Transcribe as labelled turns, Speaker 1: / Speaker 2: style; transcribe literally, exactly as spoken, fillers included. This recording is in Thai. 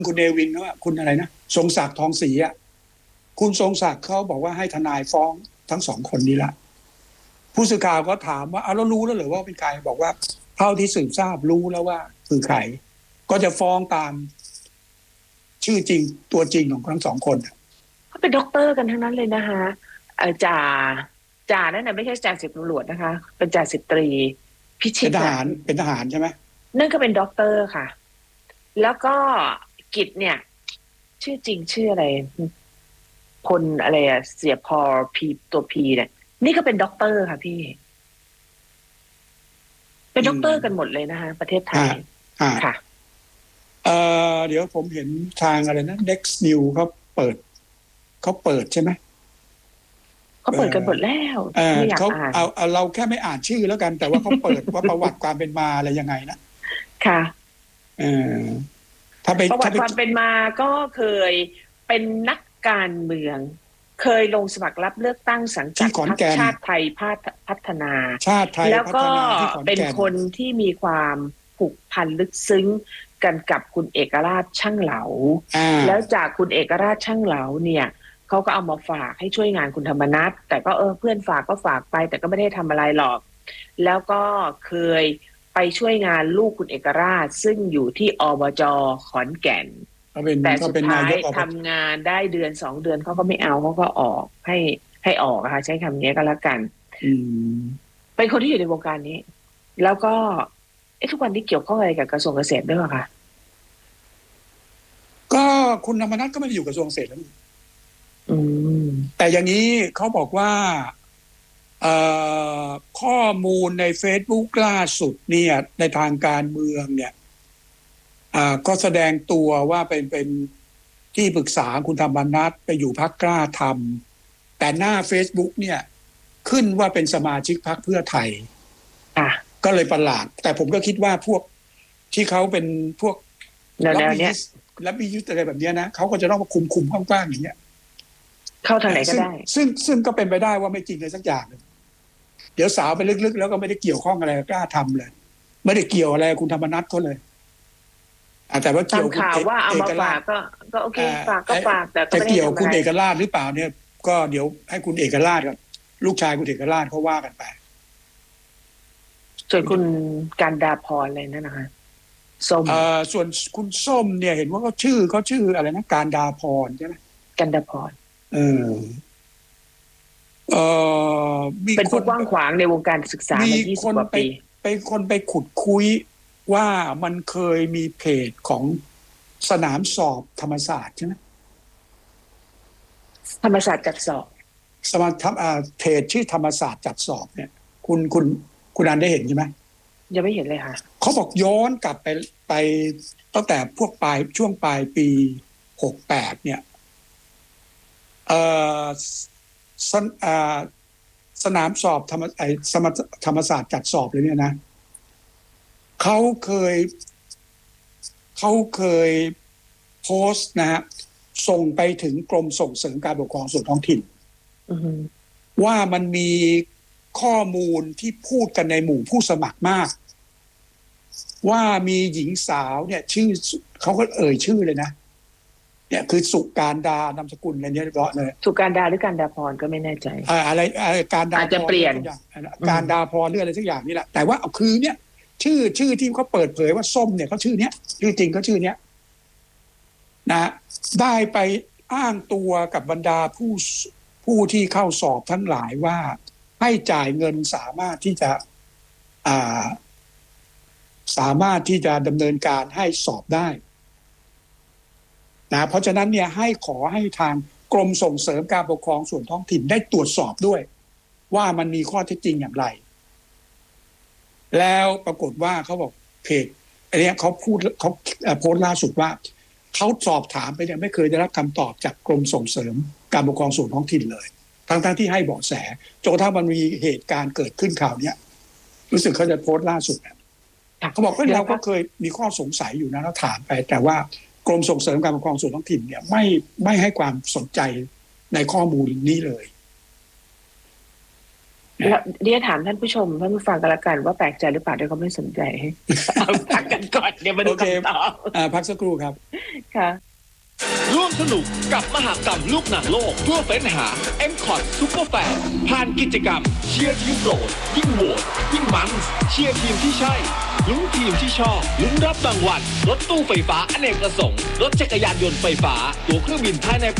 Speaker 1: คุณเนวินว่าคุณอะไรนะทรงศักดิ์ทองศรีอ่ะคุณทรงศักดิ์เขาบอกว่าให้ทนายฟ้องทั้งสองคนนี้ละผู้สื่อข่าวก็ถามว่าเอาแล้วรู้แล้วหรือว่าเป็นใครบอกว่าเท่าที่สืบทราบรู้แล้วว่าคือใครก็จะฟ้องตามชื่อจริงตัวจริงของทั้งสองคน
Speaker 2: เขาเป็นด็อกเตอร์กันทั้งนั้นเลยนะคะจ่าจ่านั่นน่ะไม่ใช่จ่าสิบตำรวจนะคะเป็นจ่าสิบตรีพิชิต
Speaker 1: เป็นทหารเป็นทหารใช่ไหม
Speaker 2: นั่นก็เป็นด็อกเตอร์ค่ะแล้วก็กิจเนี่ยชื่อจริงชื่ออะไรพลอะไรอะเสียพอพีตัวพีเนี่ยนี่ก็เป็นด็อกเตอร์ค่ะพี่เป็นด็อกเตอร์กันหมดเลยนะคะประเทศไทยค่ะ
Speaker 1: เอ่อเดี๋ยวผมเห็นทางอะไรนะ Next New เขาเปิดเขาเปิดใช่ไหม
Speaker 2: เขาเปิดกันหมดแล้ว
Speaker 1: ไม่อยากอ่านเอาเอาเราแค่ไม่อ่านชื่อแล้วกันแต่ว่าเขาเปิดว่าประวัติความเป็นมาอะไรยังไงนะ
Speaker 2: ค่ะ
Speaker 1: เออถ้าไป
Speaker 2: ประวัติความเป็นมาก็เคยเป็นนักการเมืองเคยลงสมัครรับเลือกตั้งสังกัดพรรคชาติไทยพัฒนา
Speaker 1: ชาติไทย
Speaker 2: แล้วก็เป็นคนที่มีความผูกพันลึกซึ้งกันกับคุณเอกราชช่างเหลาแล้วจากคุณเอกราชช่างเหลาเนี่ยเขาก็เอามาฝากให้ช่วยงานคุณธรรมนัสแต่ก็เออเพื่อนฝากก็ฝากไปแต่ก็ไม่ได้ทำอะไรหรอกแล้วก็เคยไปช่วยงานลูกคุณเอกราชซึ่งอยู่ที่อบจ.ขอนแก่นแต่สุดท้ายทำงานได้เดือนสองเดือนเขาก็ไม่เอาเขาก็ออกให้ให้ออกค่ะใช้คำนี้ก็แล้วกันเป็นคนที่อยู่ในวงการนี้แล้วก็ไอ้ทุกวันนี้เกี่ยวข้องอะไรกับกระทรวงเกษตรด้วยหรอคะ
Speaker 1: ก็คุณธรรมนัสก็ไม่ได้อยู่กระทรวงเกษตรแล้วแต่อย่างนี้เขาบอกว่าข้อมูลใน Facebook ล่าสุดเนี่ยในทางการเมืองเนี่ยก็แสดงตัวว่าเป็นเป็นที่ปรึกษาคุณธรรมนัสไปอยู่พรรคกล้าทำแต่หน้า Facebook เนี่ยขึ้นว่าเป็นสมาชิกพรรคเพื่อไทยก็เลยประหลาดแต่ผมก็คิดว่าพวกที่เขาเป็นพวก
Speaker 2: แล้วเนี่ย
Speaker 1: และมียุทธอะไรแบบนี้นะเขาก็จะต้องมาคุมคุมกว้างๆอย่างเงี้ย
Speaker 2: เข้าทางไหนก็ได้
Speaker 1: ซึ่งซึ่งก็เป็นไปได้ว่าไม่จริงเลยสักอย่างเลยเดี๋ยวสาวไปลึกๆแล้วก็ไม่ได้เกี่ยวข้องอะไรกล้าทำเลยไม่ได้เกี่ยวอะไรคุณธรรมนัสเขาเลยแต่ว่าเกี่ยว
Speaker 2: ข่าวว่าเอามาฝากก็ก็โอเคฝากก็ฝากแต่
Speaker 1: จะเกี่ยวคุณเอกราชหรือเปล่าเนี่ยก็เดี๋ยวให้คุณเอกราชกับลูกชายคุณเอกราชเขาว่ากันไป
Speaker 2: ส่วนคุณการดาพรอะไรนั่นนะคะส้ม
Speaker 1: ส่วนคุณส้มเนี่ยเห็นว่าเขาชื่อเขาชื่ออะไรนะการดาพรใช่ไหม
Speaker 2: การดาพร
Speaker 1: เออเออ
Speaker 2: เป็นผู้กว้างขวางในวงการศึกษามายี่สิบกว่าปี
Speaker 1: เป็นคนไปขุดคุยว่ามันเคยมีเพจของสนามสอบธรรมศาสตร์ใช่ไหม
Speaker 2: ธรรมศาสตร์จัดสอบ
Speaker 1: สมาทำเพจชื่อธรรมศาสตร์จัดสอบเนี่ยคุณคุณคุณอันได้เห็นใช่ไหม
Speaker 2: ยังไม่เห็นเลยค่ะ
Speaker 1: เขาบอกย้อนกลับไปไปตั้งแต่พวกปลายช่วงปลายปีหกแปดเนี่ยเอ่อสนอ่าสนามสอบธรรมไอสมธรรมศาสตร์จัดสอบเลยเนี่ยนะเขาเคยเขาเคยโพสต์นะฮะส่งไปถึงกรมส่งเสริมการปกครองส่วนท้องถิ่นว่ามันมีข้อมูลที่พูดกันในหมู่ผู้สมัครมากว่ามีหญิงสาวเนี่ยชื่อเขาก็เอ่ยชื่อเลยนะเนี่ยคือสุการดานามสกุลอะไรเนี่ยเรียบร้อยเลย
Speaker 2: สุการดาหรือการดาพรก็ไม่แน่ใจ
Speaker 1: อะไรอะไรการดา
Speaker 2: อาจจะเปลี่ยน
Speaker 1: การดาพรหรืออะไรสักอย่างนี่แหละแต่ว่าคือเนี่ยชื่อชื่อที่เขาเปิดเผยว่าส้มเนี่ยเขาชื่อเนี้ยชื่อจริงเขาชื่อเนี้ยนะได้ไปอ้างตัวกับบรรดาผู้ผู้ที่เข้าสอบทั้งหลายว่าให้จ่ายเงินสามารถที่จะอ่าสามารถที่จะดำเนินการให้สอบได้นะเพราะฉะนั้นเนี่ยให้ขอให้ทางกรมส่งเสริมการปกครองส่วนท้องถิ่นได้ตรวจสอบด้วยว่ามันมีข้อเท็จจริงอย่างไรแล้วปรากฏว่าเขาบอกเพจอันนี้เขาพูดเขาโพสต์ล่าสุดว่าเขาสอบถามไปเนี่ยไม่เคยได้รับคำตอบจากกรมส่งเสริมการปกครองส่วนท้องถิ่นเลยทั้งๆที่ให้เบาะแสจนกระทั่งมันมีเหตุการณ์เกิดขึ้นข่าวเนี้ยรู้สึกเขาจะโพสต์ล่าสุดเขาบอกว่าเราก็เคยมีข้อสงสัยอยู่นะเราถามไปแต่ว่ากรมส่งเสริมการปกครองส่วนท้องถิ่นเนี่ยไม่ไม่ให้ความสนใจในข้อมูลนี้เลย
Speaker 2: แล้วเดี๋ยวถามท่านผู้ชมท่านผู้ฟังกันละกันว่าแปลกใจหรือเปล่าเดี๋ยวเขาไม่สนใจเอาพักกันก่อนเดี๋ยวมาดูคำตอบ
Speaker 1: พักสักครู่ครับ
Speaker 2: ค่ะ
Speaker 3: ร่วมสนุกกับมหกรรมลูกหนังโลกเพื่อเฟ้นหา เอ็ม คอท Super Fan ผ่านกิจกรรมเชียร์ทีมโปรดยิ่งโหวตยิ่งมันเชียร์ทีมที่ใช่ลุ้นทีมที่ชอบลุ้นรับรางวัลรถตู้ไฟฟ้าอเนกประสงค์รถจักรยานยนต์ไฟฟ้าตั๋วเครื่องบินภายใน